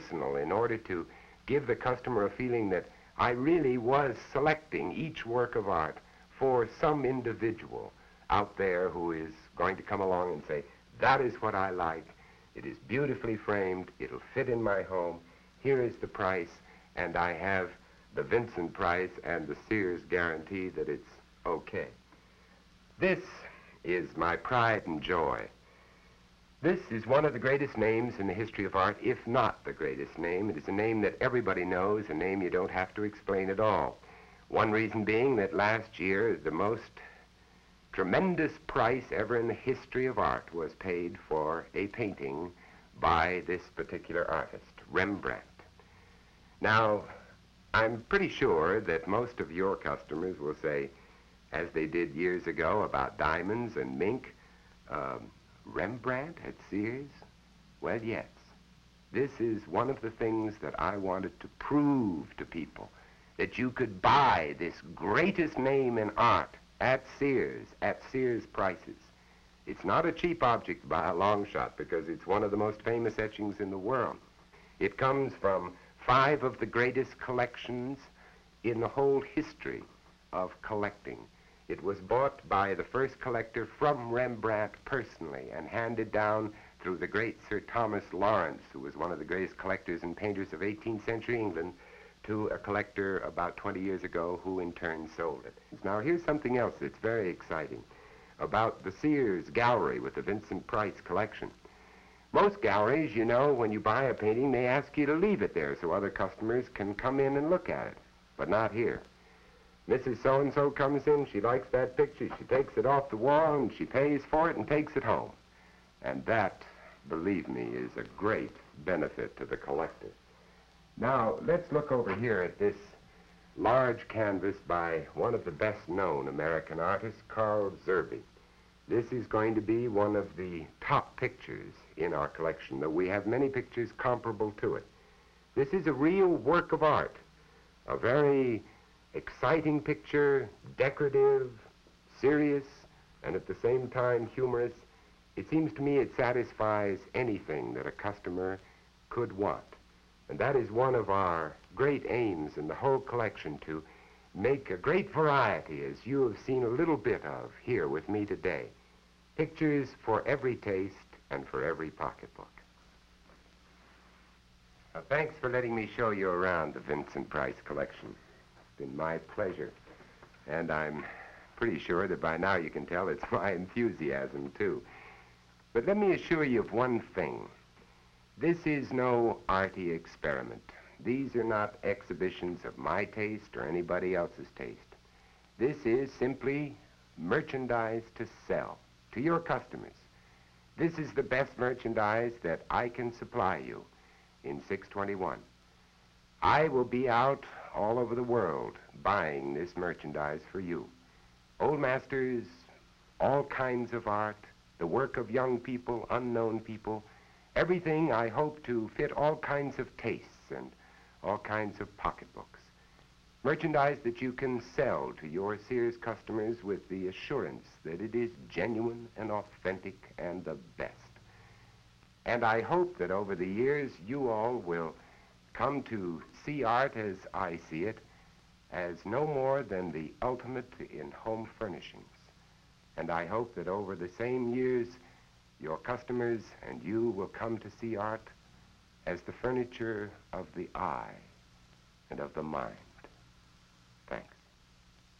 personal in order to give the customer a feeling that I really was selecting each work of art for some individual out there who is going to come along and say, that is what I like. It is beautifully framed. It'll fit in my home. Here is the price, and I have the Vincent price and the Sears guarantee that it's okay. This is my pride and joy. This is one of the greatest names in the history of art, if not the greatest name. It is a name that everybody knows, a name you don't have to explain at all. One reason being that last year, the most tremendous price ever in the history of art was paid for a painting by this particular artist, Rembrandt. Now, I'm pretty sure that most of your customers will say, as they did years ago about diamonds and mink, Rembrandt at Sears? Well, yes. This is one of the things that I wanted to prove to people, that you could buy this greatest name in art at Sears prices. It's not a cheap object by a long shot because it's one of the most famous etchings in the world. It comes from 5 of the greatest collections in the whole history of collecting. It was bought by the first collector from Rembrandt personally and handed down through the great Sir Thomas Lawrence, who was one of the greatest collectors and painters of 18th century England, to a collector about 20 years ago who in turn sold it. Now here's something else that's very exciting about the Sears gallery with the Vincent Price collection. Most galleries, you know, when you buy a painting, they ask you to leave it there so other customers can come in and look at it, but not here. Mrs. So-and-so comes in, she likes that picture, she takes it off the wall and she pays for it and takes it home. And that, believe me, is a great benefit to the collector. Now, let's look over here at this large canvas by one of the best-known American artists, Carl Zerby. This is going to be one of the top pictures in our collection, though we have many pictures comparable to it. This is a real work of art, a very exciting picture, decorative, serious, and at the same time humorous. It seems to me it satisfies anything that a customer could want. And that is one of our great aims in the whole collection, to make a great variety, as you have seen a little bit of here with me today. Pictures for every taste and for every pocketbook. Now, thanks for letting me show you around the Vincent Price collection. It's been my pleasure. And I'm pretty sure that by now you can tell it's my enthusiasm, too. But let me assure you of one thing. This is no arty experiment. These are not exhibitions of my taste or anybody else's taste. This is simply merchandise to sell to your customers. This is the best merchandise that I can supply you in 621. I will be out all over the world buying this merchandise for you. Old masters, all kinds of art, the work of young people, unknown people, everything I hope to fit all kinds of tastes and all kinds of pocketbooks. Merchandise that you can sell to your Sears customers with the assurance that it is genuine and authentic and the best. And I hope that over the years you all will come to see art as I see it, as no more than the ultimate in home furnishings. And I hope that over the same years your customers and you will come to see art as the furniture of the eye and of the mind.